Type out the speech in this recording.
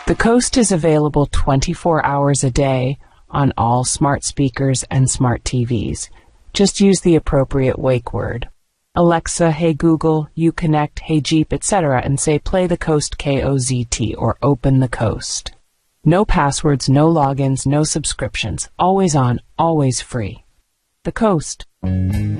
The Coast is available 24 hours a day on all smart speakers and smart TVs. Just use the appropriate wake word. Alexa, Hey Google, Uconnect, Hey Jeep, etc. and say play the Coast KOZT or open the Coast. No passwords, no logins, no subscriptions. Always on, always free. The Coast.